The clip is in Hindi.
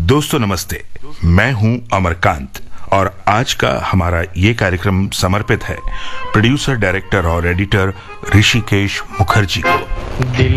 दोस्तों नमस्ते, मैं हूं अमरकांत और आज का हमारा ये कार्यक्रम समर्पित है प्रोड्यूसर, डायरेक्टर और एडिटर ऋषिकेश मुखर्जी को। दिल